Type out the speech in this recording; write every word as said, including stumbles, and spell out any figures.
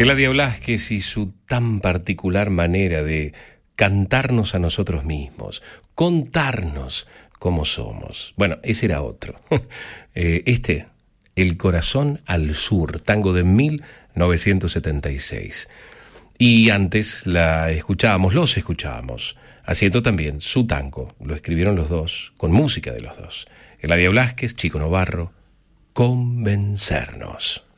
Eladia Blasquez y su tan particular manera de cantarnos a nosotros mismos, contarnos cómo somos. Bueno, ese era otro. Este, El corazón al sur, tango de mil novecientos setenta y seis. Y antes la escuchábamos, los escuchábamos, haciendo también su tango. Lo escribieron los dos, con música de los dos. Eladia Blasquez, Chico Novarro, Convencernos.